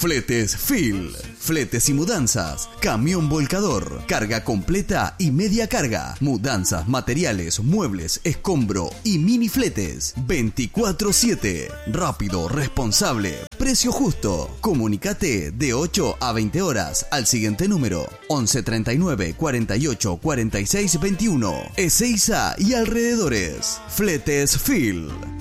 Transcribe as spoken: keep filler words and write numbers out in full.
Fletes Phil. Fletes y mudanzas. Camión volcador. Carga completa y media carga. Mudanzas, materiales, muebles, escombro y mini fletes. veinticuatro siete. Rápido, responsable. Precio justo. Comunícate de ocho a veinte horas al siguiente número: once treinta y nueve cuarenta y ocho cuarenta y seis veintiuno. Ezeiza y alrededores. Fletes Phil.